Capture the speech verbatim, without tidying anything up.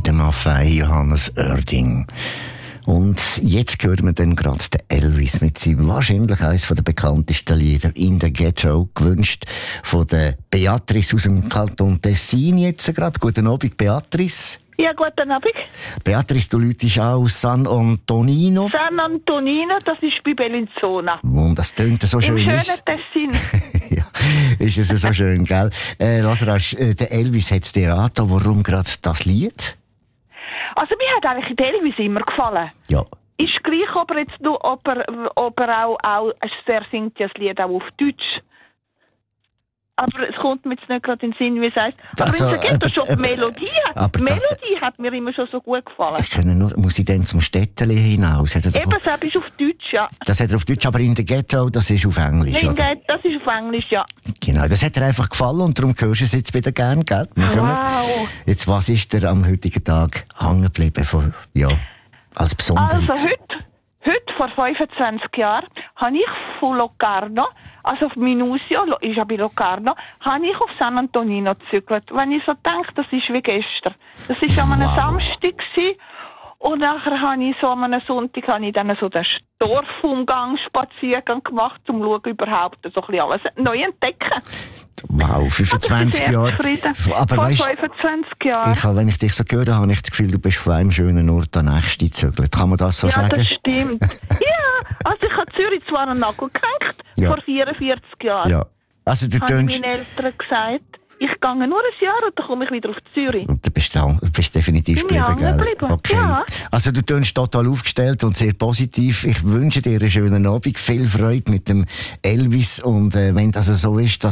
mit dem Maffei Johannes Oerding. Und jetzt hören wir dann gerade den Elvis mit seinem wahrscheinlich eines der bekanntesten Lieder «In the Ghetto», gewünscht von der Beatrice aus dem Kanton Tessin jetzt gerade. Guten Abend, Beatrice. Ja, guten Abend. Beatrice, du läutest auch aus San Antonino. San Antonino, das ist bei Bellinzona. Und das tönt so schön. Im schönen ist. Tessin. Ja, ist es so schön, gell? Äh, Lazarus, äh, der Elvis hat es dir angetan. Warum gerade das Lied? Also mir hat eigentlich der Elvis immer gefallen. Ja. Ist gleich, ob er jetzt nur, ob er, ob er auch, auch, er singt ja das Lied auch auf Deutsch. Aber es kommt mir jetzt nicht gerade in den Sinn, wie es heisst. Aber Also, also, es gibt schon die äh, Melodie. aber Die da- Melodie hat mir immer schon so gut gefallen. Ich kann nur, muss ich dann zum Städteli hinaus? Hat er Eben, davon- das ist auf Deutsch, ja. Das hat er auf Deutsch, aber in der Ghetto, das ist auf Englisch, Nein, oder? das ist auf Englisch, ja. Genau, das hat dir einfach gefallen und darum hörst du es jetzt wieder gern, gell? Wir kommen- Wow. Jetzt, was ist dir am heutigen Tag hängen geblieben von, ja, als Besonderes? Also heute, heute vor fünfundzwanzig Jahren, habe ich von Locarno, also auf Minusio, Lo- ist ja bei Locarno, habe ich auf San Antonino gezügelt. Wenn ich so denke, das ist wie gestern. Das war an einem Wow. Samstag gewesen. Und nachher habe ich so an einem Sonntag habe ich dann so den Dorfumgang, Spaziergang gemacht, um zu schauen, überhaupt so ein bisschen alles neu entdecken. Wow, fünfundzwanzig Jahre. Zufrieden. Aber Vor weißt, fünfundzwanzig Jahren. ich habe, wenn ich dich so höre, habe ich das Gefühl, du bist von einem schönen Ort an den nächsten gezögert. Kann man das so Ja, sagen? das stimmt. Ja, also ich habe Zürich zwar einen Nagel gehängt, Ja. vor vierundvierzig Jahren. Ja. Also du Habe ich tönst... meinen Eltern gesagt, ich gehe nur ein Jahr und dann komme ich wieder auf Zürich. Und du bist, da, du bist definitiv Bin ich geblieben, hängen gell? geblieben, Okay. ja. Also du tönst total aufgestellt und sehr positiv. Ich wünsche dir einen schönen Abend, viel Freude mit dem Elvis und äh, wenn das so ist, dass